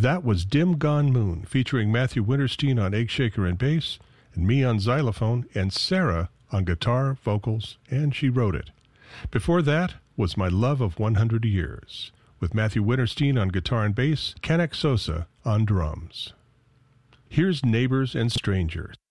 That was Dim Gone Moon, featuring Matthew Winterstein on egg shaker and bass, and me on xylophone, and Sarah on guitar, vocals, and she wrote it. Before that was My Love of 100 Years, with Matthew Winterstein on guitar and bass, Canek Sosa on drums. Here's Neighbors and Strangers.